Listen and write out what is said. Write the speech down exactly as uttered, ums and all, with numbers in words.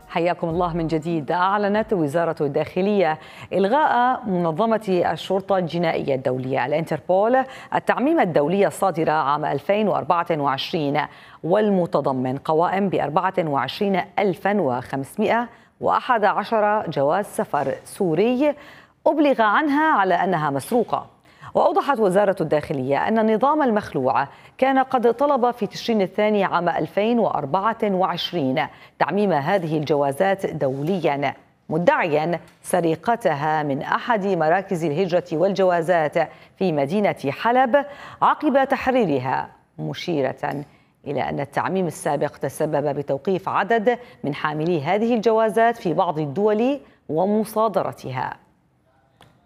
حياكم الله من جديد. أعلنت وزارة الداخلية إلغاء منظمة الشرطة الجنائية الدولية الانتربول التعميم الدولي الصادر عام ألفين وأربعة وعشرين، والمتضمن قوائم ب أربعة وعشرين ألفا وخمسمائة وأحد عشر جواز سفر سوري أبلغ عنها على أنها مسروقة. وأوضحت وزارة الداخلية أن النظام المخلوع كان قد طلب في تشرين الثاني عام ألفين وأربعة وعشرين تعميم هذه الجوازات دوليا، مدعيا سرقتها من أحد مراكز الهجرة والجوازات في مدينة حلب عقب تحريرها، مشيرة إلى أن التعميم السابق تسبب بتوقيف عدد من حاملي هذه الجوازات في بعض الدول ومصادرتها.